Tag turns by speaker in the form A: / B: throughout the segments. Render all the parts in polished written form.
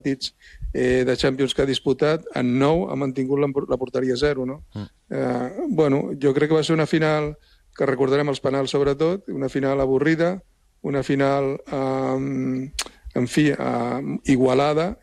A: partits de Champions que ha disputat, en 9 ha mantingut la porteria 0, no? Jo crec que va ser una final que recordarem els penals sobretot, una final avorrida, una final, igualada,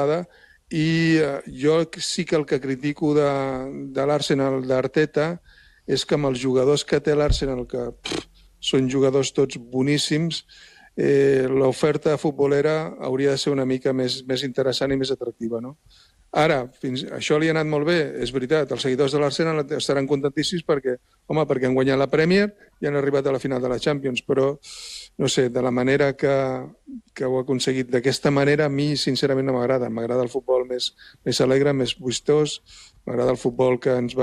A: i jo sí que el que critico de l'Arsenal d'Arteta és que amb els jugadors que té l'Arsenal, que són jugadors tots boníssims, l'oferta futbolera hauria de ser una mica més interessant i més atractiva, no? Ara, això li ha anat molt bé, és veritat, els seguidors de l'Arsenal estaran contentíssims perquè han guanyat la Premier i han arribat a la final de la Champions, però, no sé, de la manera que ho ha aconseguit d'aquesta manera, a mi, sincerament, no m'agrada. M'agrada el futbol més alegre, més vistós, m'agrada el futbol que ens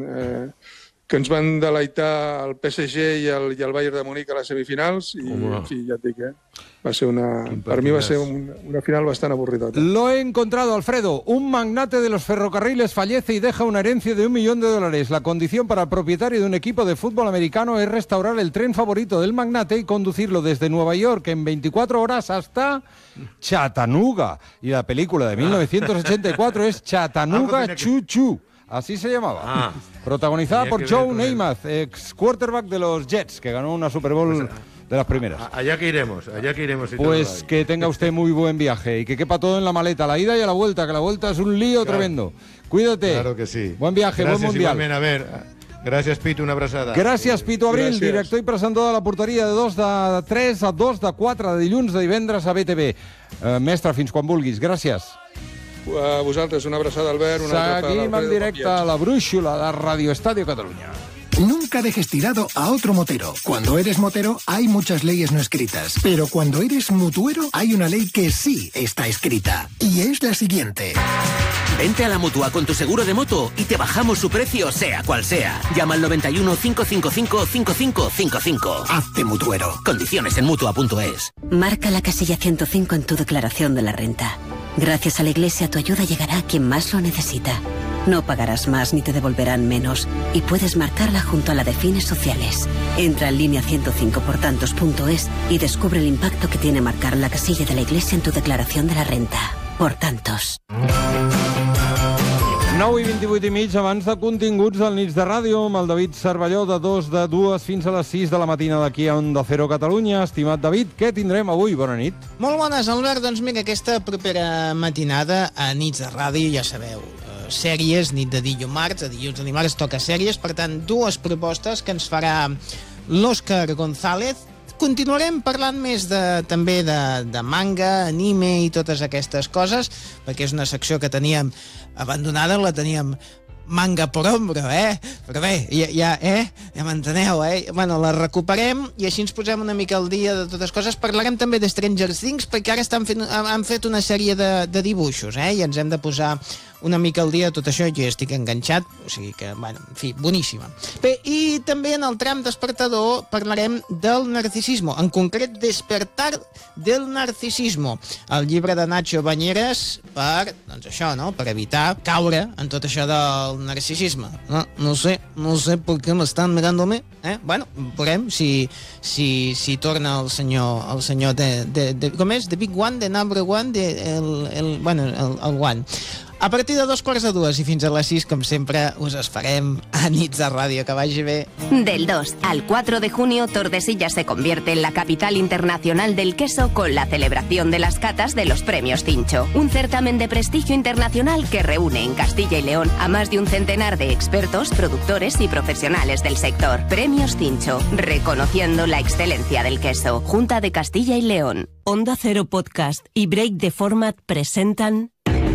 A: van deleitar el PSG i el Bayern de Múnich a les semifinals i, en fi, ja et dic, per mi va ser una final bastant avorrida.
B: Lo he encontrado, Alfredo. Un magnate de los ferrocarriles fallece y deja una herencia de $1 millón. La condición para el propietario de un equipo de fútbol americano es restaurar el tren favorito del magnate y conducirlo desde Nueva York en 24 horas hasta Chattanooga. Y la película de 1984 es Chattanooga Choo Choo. Así se llamaba. Protagonizada por Joe Namath, ex quarterback de los Jets, que ganó una Super Bowl de las primeras.
C: Allá que iremos.
B: Pues que tenga usted muy buen viaje y que quepa todo en la maleta, la ida y a la vuelta, que la vuelta es un lío tremendo. Cuídate.
C: Claro que sí.
B: Buen viaje,
C: Gràcies,
B: buen mundial.
C: Igualment, a ver. Gràcies, Pitu, una abraçada.
B: Gràcies, Pitu Abril, director i presentador de la porteria de 2 de 3 a 2 de 4 de dilluns de divendres a BTV. Mestre, fins quan vulguis. Gràcies.
A: A vosaltres, una abraçada, Albert.
B: Seguim en directe a la brúixola de Radio Estadio Catalunya.
D: Nunca dejes tirado a otro motero. Cuando eres motero hay muchas leyes no escritas, pero cuando eres mutuero hay una ley que sí está escrita, y es la siguiente.
E: Vente a la Mutua con tu seguro de moto y te bajamos su precio sea cual sea. Llama al 91 555 5555.
D: Hazte mutuero.
E: Condiciones en Mutua.es.
F: Marca la casilla 105 en tu declaración de la renta. Gracias a la Iglesia tu ayuda llegará a quien más lo necesita. No pagarás más ni te devolverán menos y puedes marcarla junto a la de fines sociales. Entra en línea 105portantos.es y descubre el impacto que tiene marcar la casilla de la Iglesia en tu declaración de la renta. Por tantos.
B: 9:28 abans de continguts del Nits de Ràdio amb el David Cervelló de 2 fins a les 6 de la matina d'aquí a Onda Cero Catalunya. Estimat David, què tindrem avui? Bona nit.
G: Molt bones, Albert. Doncs mira, aquesta propera matinada a Nits de Ràdio, ja sabeu, sèries, nit de dilluns, a dilluns a dimarts toca sèries, per tant, 2 propostes que ens farà l'Òscar González. Continuarem parlant més també de manga, anime i totes aquestes coses, perquè és una secció que teníem abandonada, la teníem manga por hombro, Però bé, ja m'enteneu, Bueno, la recuperem i així ens posem una mica al dia de totes coses. Parlarem també de Stranger Things, perquè ara han fet una sèrie de dibuixos, i ens hem de posar una mica al dia de tot això. Jo ja estic enganxat, o sigui que, bueno, en fi, boníssima. Bé, i també en el tram despertador parlarem del narcisismo, en concret Despertar del narcisismo, el llibre de Nacho Bañeres per, doncs això, no?, per evitar caure en tot això del narcisisme. No sé por qué me están mirándome, Bueno, veurem si torna el senyor de com és? The Big One, The Number One, el One. A partir de 2:45 i fins a les 6, com sempre, us esperem a Nits de Ràdio. Que vagi bé.
H: Del 2 al 4 de junio, Tordesillas se convierte en la capital internacional del queso con la celebración de las catas de los Premios Tincho. Un certamen de prestigio internacional que reúne en Castilla y León a más de un centenar de expertos, productores y profesionales del sector. Premios Tincho, reconociendo la excelencia del queso. Junta de Castilla y León.
I: Onda Cero Podcast y Break the Format presentan...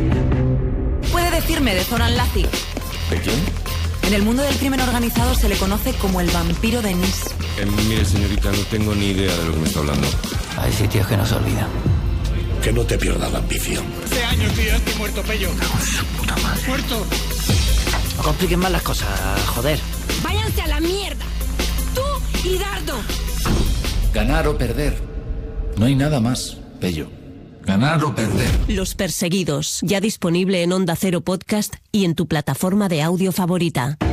J: Puede decirme de Zoran Lazic.
K: ¿De quién?
J: En el mundo del crimen organizado se le conoce como el vampiro de Nice.
K: Mire, señorita, no tengo ni idea de lo que me está hablando.
L: Hay sitios que no se olvidan.
M: Que no te pierdas la ambición.
N: Hace años, tío, estoy muerto, Pello.
L: Puta madre.
N: Muerto.
L: No compliquen más las cosas, joder.
I: ¡Váyanse a la mierda! ¡Tú y Dardo!
M: Ganar o perder. No hay nada más, Pello. Ganar o perder.
I: Los Perseguidos, ya disponible en Onda Cero Podcast y en tu plataforma de audio favorita.